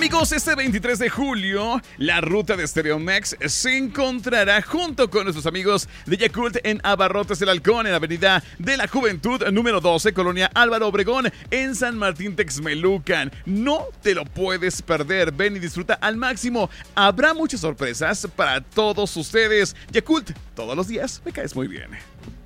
Amigos, este 23 de julio, la ruta de Stereo Mex se encontrará junto con nuestros amigos de Yakult en Abarrotes del Halcón, en la Avenida de la Juventud, número 12, Colonia Álvaro Obregón, en San Martín Texmelucan. No te lo puedes perder. Ven y disfruta al máximo. Habrá muchas sorpresas para todos ustedes. Yakult, todos los días me caes muy bien.